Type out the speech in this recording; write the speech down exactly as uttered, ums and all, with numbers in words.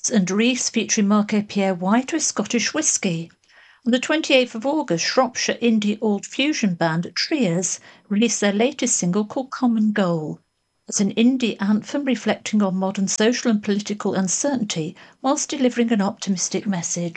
Artists and Reefs featuring Marco Pierre White with Scottish Whisky. On the twenty-eighth of August, Shropshire indie alt fusion band Trias released their latest single called Common Goal. It's an indie anthem reflecting on modern social and political uncertainty whilst delivering an optimistic message.